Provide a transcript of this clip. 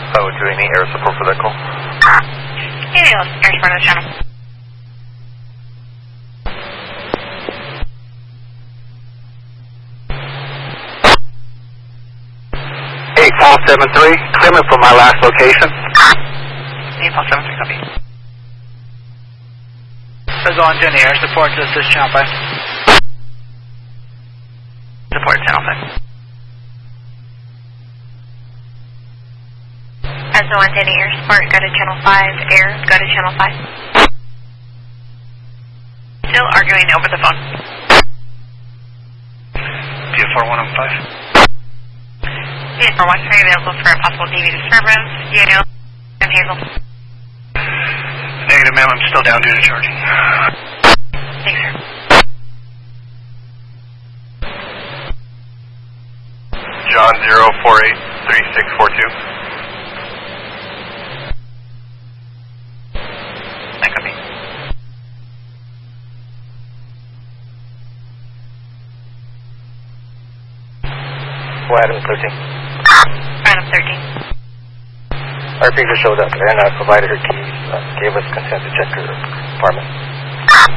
Oh, do they need air support for that call? Yeah, air support on the channel. 8573, Clement from my last location. 8573, copy. Says on Jenny, air support to assist channel 5. Support channel 5. As no one Jenny, air support, go to channel 5, air, go to channel 5. Still arguing over the phone. PFR 115. PFR 115 available for a possible DV disturbance. Daniel and Hazel. Negative, ma'am. I'm still down due to charging. Thanks, sir. John 0483642. That could be. Adam 13. Adam 13. Our people showed up and provided her keys, gave us consent to check her apartment.